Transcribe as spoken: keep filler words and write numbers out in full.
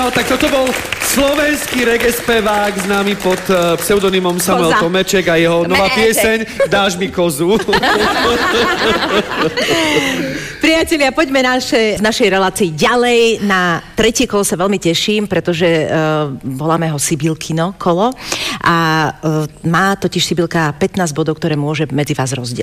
Áno, tak toto bol slovenský reggae spevák známy pod uh, pseudonymom Samuel Koza. Tomeček a jeho nová Meček. Pieseň Dáš mi kozu. Priatelia, poďme naše, v našej relácii ďalej. Na tretie kolo sa veľmi teším, pretože uh, voláme ho Sibilkino kolo a uh, má totiž Sibilka pätnásť bodov, ktoré môže medzi vás rozdeliť.